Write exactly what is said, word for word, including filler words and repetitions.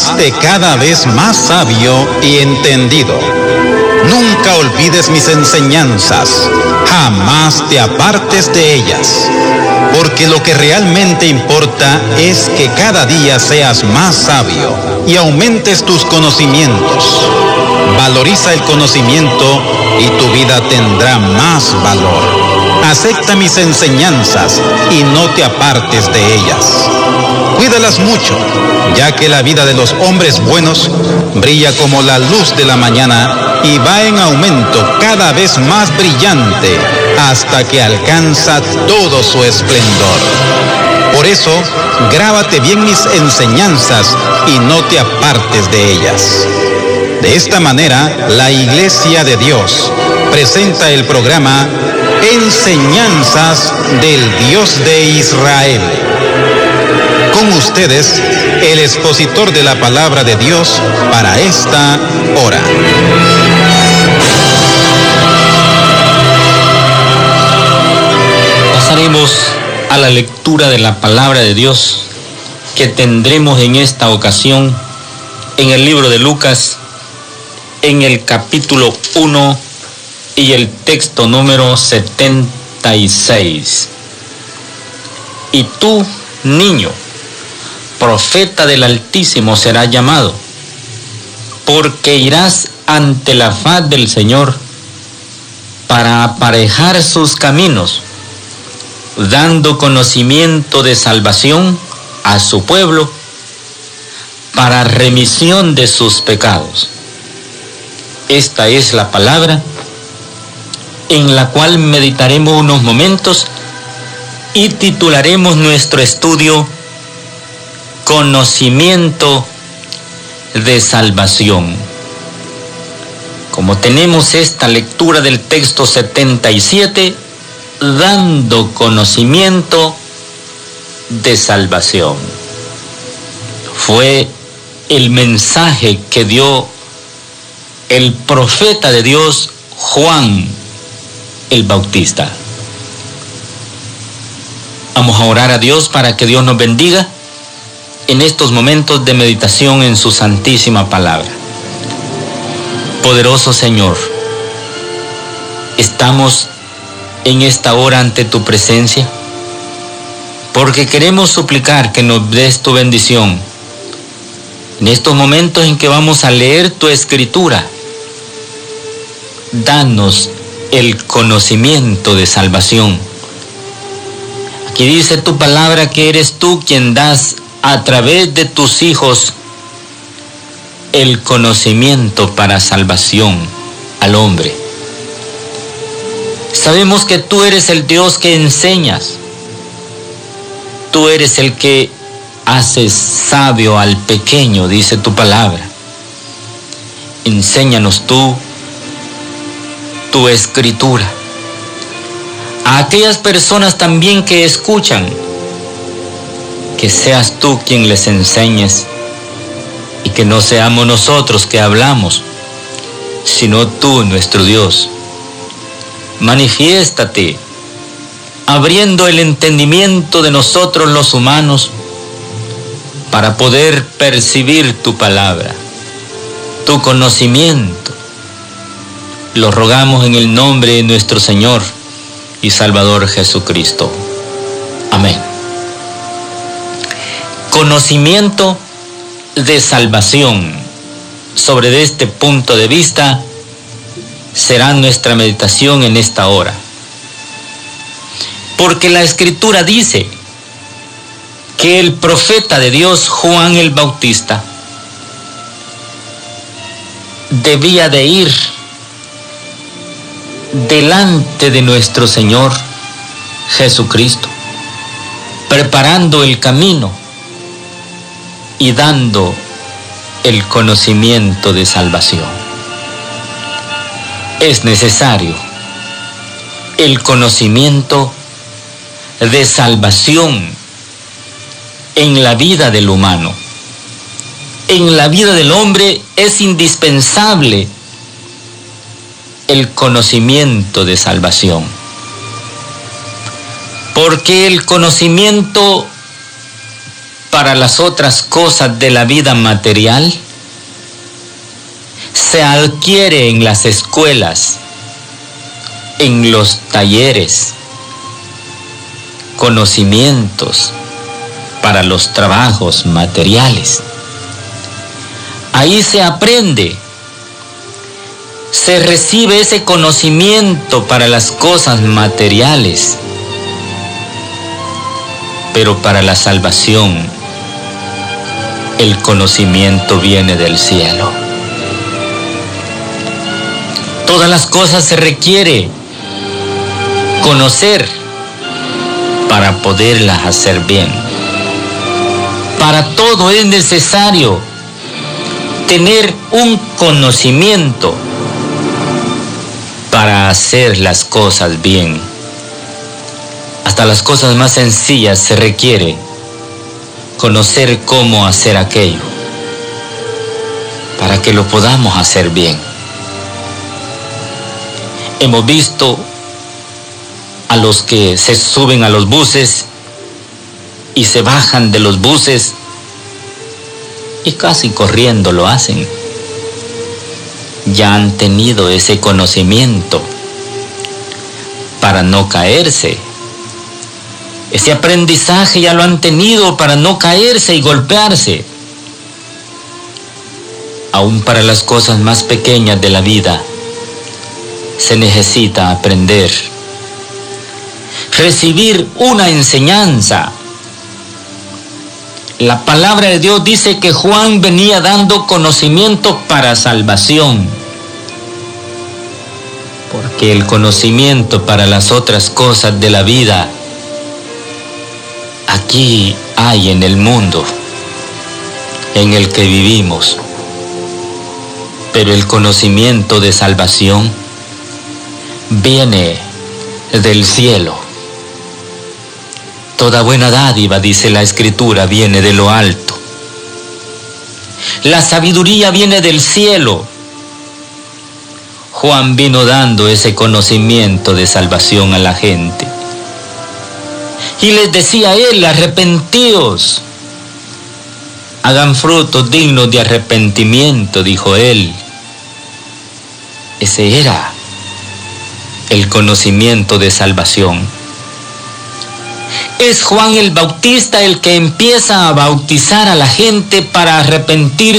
hazte cada vez más sabio y entendido. Nunca olvides mis enseñanzas, jamás te apartes de ellas, porque lo que realmente importa es que cada día seas más sabio y aumentes tus conocimientos. Valoriza el conocimiento y tu vida tendrá más valor. Acepta mis enseñanzas y no te apartes de ellas. Cuídalas mucho, ya que la vida de los hombres buenos brilla como la luz de la mañana y va en aumento cada vez más brillante hasta que alcanza todo su esplendor. Por eso, grábate bien mis enseñanzas y no te apartes de ellas. De esta manera, la Iglesia de Dios presenta el programa Enseñanzas del Dios de Israel. Con ustedes, el expositor de la palabra de Dios para esta hora. Pasaremos a la lectura de la palabra de Dios que tendremos en esta ocasión en el libro de Lucas, en el capítulo uno y el texto número setenta y seis. Y tú, niño, profeta del Altísimo serás llamado, porque irás ante la faz del Señor para aparejar sus caminos, dando conocimiento de salvación a su pueblo para remisión de sus pecados. Esta es la palabra en la cual meditaremos unos momentos y titularemos nuestro estudio Conocimiento de Salvación. Como tenemos esta lectura del texto setenta y siete, dando conocimiento de salvación. Fue el mensaje que dio el profeta de Dios, Juan el Bautista. Vamos a orar a Dios para que Dios nos bendiga en estos momentos de meditación en su santísima palabra. Poderoso Señor, estamos en esta hora ante tu presencia porque queremos suplicar que nos des tu bendición en estos momentos en que vamos a leer tu escritura. Danos el conocimiento de salvación. Aquí dice tu palabra que eres tú quien das a través de tus hijos el conocimiento para salvación al hombre. Sabemos que tú eres el Dios que enseñas. Tú eres el que haces sabio al pequeño, dice tu palabra. Enséñanos tú tu escritura. A aquellas personas también que escuchan, que seas tú quien les enseñes y que no seamos nosotros que hablamos, sino tú, nuestro Dios. Manifiéstate, abriendo el entendimiento de nosotros los humanos para poder percibir tu palabra, tu conocimiento. Lo rogamos en el nombre de nuestro Señor y Salvador Jesucristo. Amén. Conocimiento de salvación. Sobre este punto de vista será nuestra meditación en esta hora. Porque la Escritura dice que el profeta de Dios, Juan el Bautista, debía de ir delante de nuestro Señor Jesucristo, preparando el camino y dando el conocimiento de salvación. Es necesario el conocimiento de salvación en la vida del humano. En la vida del hombre es indispensable el conocimiento de salvación, porque el conocimiento para las otras cosas de la vida material se adquiere en las escuelas, en los talleres, conocimientos para los trabajos materiales. Ahí se aprende, se recibe ese conocimiento para las cosas materiales, pero para la salvación el conocimiento viene del cielo. Todas las cosas se requiere conocer para poderlas hacer bien. Para todo es necesario tener un conocimiento para hacer las cosas bien. Hasta las cosas más sencillas se requiere conocer cómo hacer aquello para que lo podamos hacer bien. Hemos visto a los que se suben a los buses y se bajan de los buses y casi corriendo lo hacen. Ya han tenido ese conocimiento para no caerse. Ese aprendizaje ya lo han tenido para no caerse y golpearse. Aún para las cosas más pequeñas de la vida se necesita aprender, recibir una enseñanza. La palabra de Dios dice que Juan venía dando conocimiento para salvación, porque el conocimiento para las otras cosas de la vida aquí hay en el mundo en el que vivimos, pero el conocimiento de salvación viene del cielo. Toda buena dádiva, dice la Escritura, viene de lo alto. La sabiduría viene del cielo. Juan vino dando ese conocimiento de salvación a la gente. Y les decía a él: arrepentíos, hagan frutos dignos de arrepentimiento, dijo él. Ese era el conocimiento de salvación. Es Juan el Bautista el que empieza a bautizar a la gente para arrepentirse